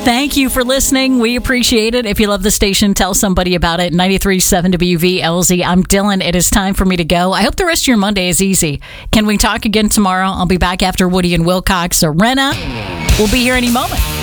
Thank you for listening. We appreciate it. If you love the station, tell somebody about it. 93.7 WVLZ. I'm Dylan. It is time for me to go. I hope the rest of your Monday is easy. Can we talk again tomorrow? I'll be back after Woody and Wilcox. Serena will be here any moment.